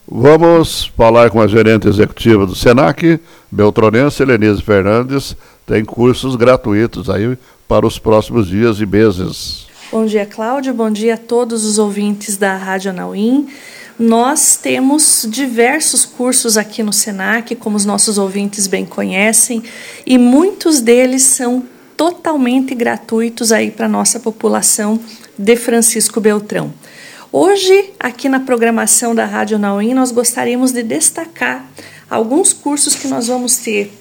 Vamos falar com a gerente executiva do Senac, beltronense, Helenise Fernandes. Tem cursos gratuitos aí para os próximos dias e meses. Bom dia, Cláudio. Bom dia a todos os ouvintes da Rádio Anauim. Nós temos diversos cursos aqui no Senac, como os nossos ouvintes bem conhecem, e muitos deles são totalmente gratuitos aí para a nossa população de Francisco Beltrão. Hoje, aqui na programação da Rádio Anauim, nós gostaríamos de destacar alguns cursos que nós vamos ter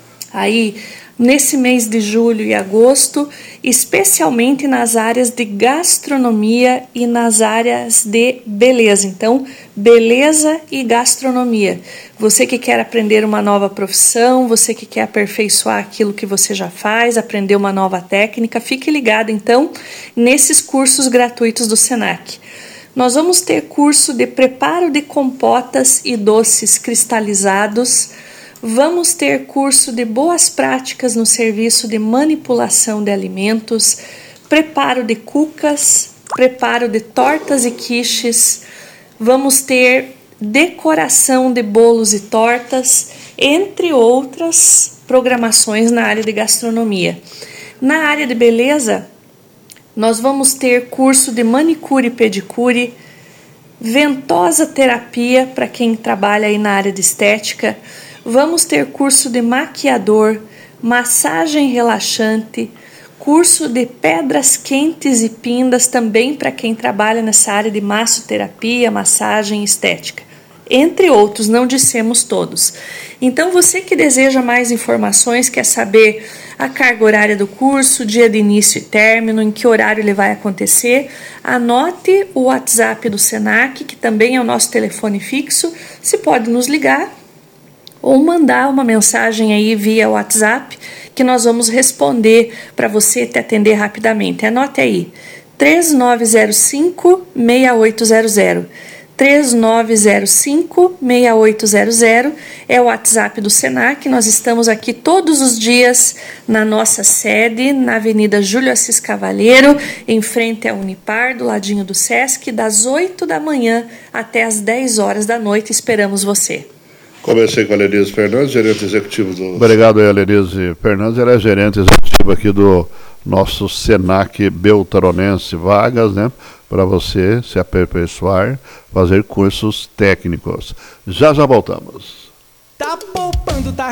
aí nesse mês de julho e agosto, especialmente nas áreas de gastronomia e nas áreas de beleza. Então, beleza e gastronomia. Você que quer aprender uma nova profissão, você que quer aperfeiçoar aquilo que você já faz, aprender uma nova técnica, fique ligado então nesses cursos gratuitos do Senac. Nós vamos ter curso de preparo de compotas e doces cristalizados. Vamos ter curso de boas práticas no serviço de manipulação de alimentos, preparo de cucas, preparo de tortas e quiches. Vamos ter decoração de bolos e tortas, entre outras programações na área de gastronomia. Na área de beleza, nós vamos ter curso de manicure e pedicure, ventosa terapia para quem trabalha aí na área de estética. Vamos ter curso de maquiador, massagem relaxante, curso de pedras quentes e pindas também para quem trabalha nessa área de massoterapia, massagem estética. Entre outros, não dissemos todos. Então, você que deseja mais informações, quer saber a carga horária do curso, dia de início e término, em que horário ele vai acontecer, anote o WhatsApp do Senac, que também é o nosso telefone fixo. Você pode nos ligar ou mandar uma mensagem aí via WhatsApp, que nós vamos responder para você te atender rapidamente. Anote aí, 3905-6800. 3905-6800 é o WhatsApp do Senac. Nós estamos aqui todos os dias na nossa sede, na Avenida Júlio Assis Cavaleiro, em frente à Unipar, do ladinho do Sesc, das 8 da manhã até as 10 horas da noite. Esperamos você. Comecei com a Helenise Fernandes, gerente executivo do... Obrigado, Helenise Fernandes. Ela é gerente executiva aqui do nosso Senac beltronense. Vagas, né? Para você se aperfeiçoar, fazer cursos técnicos. Já voltamos. Tá poupando, tá